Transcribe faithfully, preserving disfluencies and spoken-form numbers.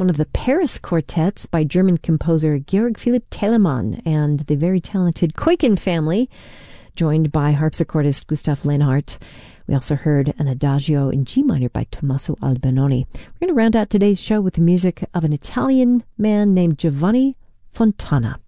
one of the Paris quartets by German composer Georg Philipp Telemann and the very talented Kuiken family, joined by harpsichordist Gustav Lenhardt. We also heard an Adagio in G minor by Tommaso Albinoni. We're going to round out today's show with the music of an Italian man named Giovanni Fontana.